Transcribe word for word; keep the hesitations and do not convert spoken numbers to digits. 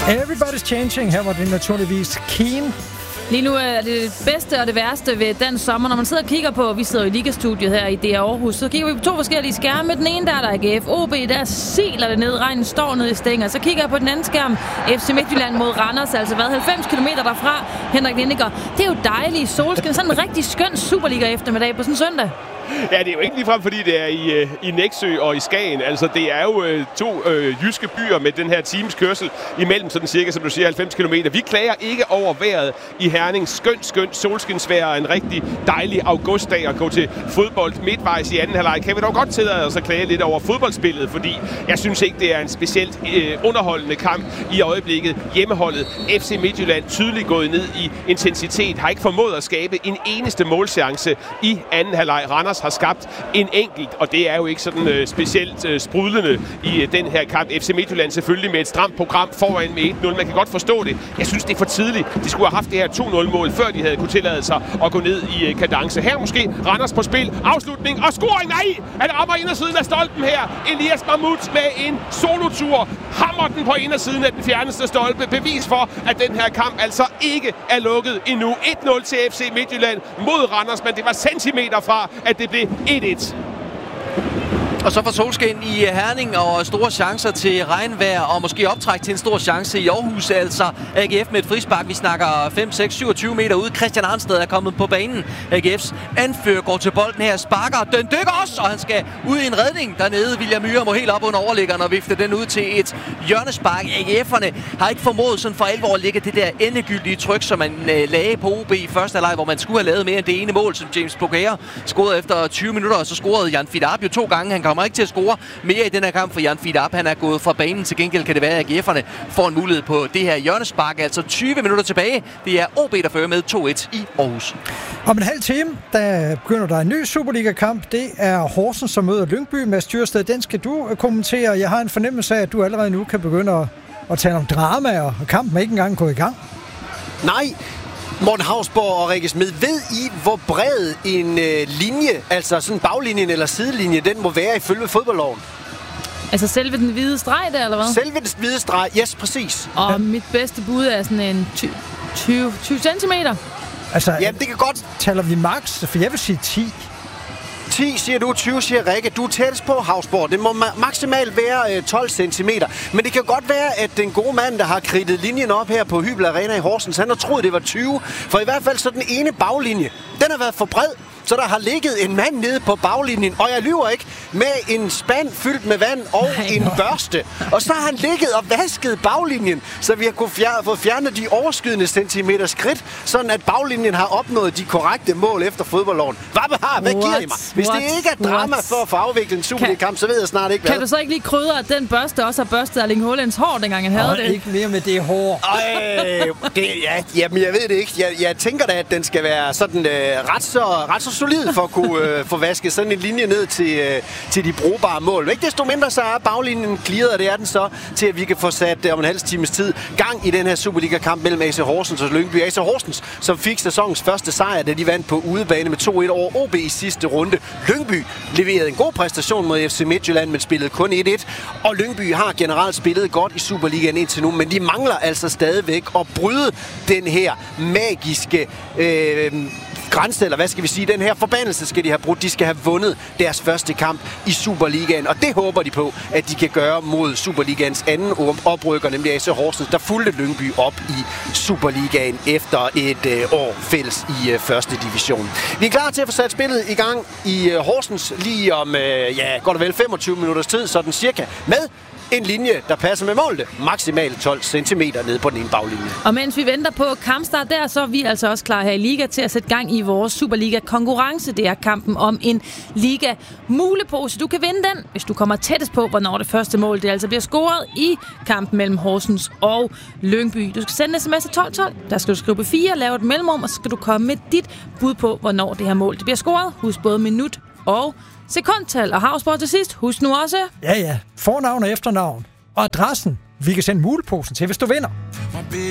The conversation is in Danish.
Everybody's changing. Her var det naturligvis Keane. Lige nu er det det bedste og det værste ved den sommer, når man sidder og kigger på, vi sidder i Liga-studiet her i D R Aarhus, så kigger vi på to forskellige skærme. Den ene der er der A G F O B, der siler det ned, regnen står nede i stænger. Så kigger jeg på den anden skærm, F C Midtjylland mod Randers, altså hvad, halvfems kilometer derfra, Henrik Lindiger. Det er jo dejligt solskin, sådan en rigtig skøn Superliga eftermiddag på sådan en søndag. Ja, det er jo ikke ligefrem, fordi det er i, i Nexø og i Skagen. Altså, det er jo øh, to øh, jyske byer med den her times kørsel imellem, sådan cirka, som du siger, halvfems kilometer. Vi klager ikke over vejret i Herning. Skønt, skønt solskinsvejr og en rigtig dejlig augustdag at gå til fodbold midtvejs i anden halvleg. Kan vi dog godt tillade os at klage lidt over fodboldspillet, fordi jeg synes ikke, det er en specielt øh, underholdende kamp i øjeblikket. Hjemmeholdet F C Midtjylland tydeligt gået ned i intensitet, har ikke formået at skabe en eneste målchance i anden halvleg. Randers har skabt en enkelt, og det er jo ikke sådan øh, specielt øh, sprudlende i øh, den her kamp. F C Midtjylland selvfølgelig med et stramt program foran med et nul. Man kan godt forstå det. Jeg synes, det er for tidligt. De skulle have haft det her to nul-mål, før de havde kunne tillade sig at gå ned i øh, kadence. Her måske Randers på spil. Afslutning og scoring. Nej! Han rammer indersiden af stolpen her. Elias Mahmoud med en solotur. Hammer den på indersiden af den fjerneste stolpe. Bevis for, at den her kamp altså ikke er lukket endnu. et nul til F C Midtjylland mod Randers, men det var centimeter fra, at det blev et et. Og så får solskin i Herning og store chancer til regnvejr og måske optræk til en stor chance i Aarhus. Altså A G F med et frispark. Vi snakker fem seks syvogtyve meter ude. Christian Arnsted er kommet på banen. A G F's anfører går til bolden her. Sparker. Den dykker også, og han skal ud i en redning dernede. William Myhre må helt op under overliggeren og vifte den ud til et hjørnespark. A G F'erne har ikke formået sådan for alvor at lægge det der endegyldige tryk, som man øh, lagde på O B i første halvleg, hvor man skulle have lavet mere end det ene mål, som James Boukaya scorede efter tyve minutter, og så scorede Jan Fidab jo to gange. Han kommer ikke til at score mere i den her kamp for Jan Fidab. Han er gået fra banen. Til gengæld kan det være, at A G F'erne får en mulighed på det her hjørnespark. Altså tyve minutter tilbage. Det er O B, der fører med to et i Aarhus. Om en halv time, der begynder der en ny Superliga-kamp. Det er Horsens, som møder Lyngby. Mads Tyrsted, den skal du kommentere. Jeg har en fornemmelse af, at du allerede nu kan begynde at, at tale om drama, og kampen er ikke engang gået i gang. Nej. Morten Hausborg og Rikke Smed, ved I, hvor bred en øh, linje, altså sådan baglinjen eller sidelinje, den må være ifølge fodboldloven? Altså selve den hvide streg der, eller hvad? Selve den hvide streg, yes, præcis. Og ja. Mit bedste bud er sådan en tyve centimeter. Altså, jamen, det kan godt. Taler vi max? For jeg vil sige ti. ti siger du, tyve siger Rikke. Du er tættest på, Hausborg. Det må ma- maksimalt være øh, tolv centimeter. Men det kan godt være, at den gode mand, der har kridtet linjen op her på Hybel Arena i Horsens, han har troet, det var tyve. For i hvert fald så den ene baglinje, den har været for bred. Så der har ligget en mand nede på baglinjen, og jeg lyver ikke, med en spand fyldt med vand og Nej, en børste. Og så har han ligget og vasket baglinjen, så vi har kunnet fjerne, få fjernet de overskydende centimeter skridt, sådan at baglinjen har opnået de korrekte mål efter fodboldloven. Hvad, har, hvad giver I mig? Hvis What? det ikke er drama What? for at få afviklet en Superliga-kamp, så ved jeg snart ikke, hvad. Kan du så ikke lige krydre, at den børste også har børstet Erling Haalands hår, dengang han havde oh, det? Ikke mere med det hår. Øh, det, ja, jamen, jeg ved det ikke. Jeg, jeg tænker da, at den skal være sådan øh, ret så... Ret så solid for at kunne øh, få vasket sådan en linje ned til, øh, til de brugbare mål. Ikke desto mindre så er baglinjen clearet, og det er den så, til at vi kan få sat øh, om en halv times tid gang i den her Superliga-kamp mellem A C Horsens og Lyngby. A C Horsens, som fik sæsonens første sejr, da de vandt på udebane med to et over O B i sidste runde. Lyngby leverede en god præstation mod F C Midtjylland, men spillede kun et et. Og Lyngby har generelt spillet godt i Superligaen indtil nu, men de mangler altså stadigvæk at bryde den her magiske... Øh, grænse, eller hvad skal vi sige, den her forbandelse skal de have brudt. De skal have vundet deres første kamp i Superligaen, og det håber de på, at de kan gøre mod Superligaens anden oprykker, nemlig A C Horsens, der fulgte Lyngby op i Superligaen efter et øh, år fælles i øh, første division. Vi er klar til at få sat spillet i gang i øh, Horsens lige om, øh, ja, godt og vel femogtyve minutters tid, sådan cirka, med en linje, der passer med målet. Maksimalt tolv centimeter nede på den ene baglinje. Og mens vi venter på kampstart der, så er vi altså også klar her i Liga til at sætte gang i vores Superliga-konkurrence. Det er kampen om en Liga-mulepose. Du kan vinde den, hvis du kommer tættest på, hvornår det første mål det altså bliver scoret i kampen mellem Horsens og Lyngby. Du skal sende en sms til tolv tolv. Der skal du skrive på fire, lave et mellemrum, og så skal du komme med dit bud på, hvornår det her mål det bliver scoret. Husk både minut og sekundtal og Hausborg til sidst. Husk nu også... Ja, ja. Fornavn og efternavn. Og adressen, vi kan sende muleposen til, hvis du vinder.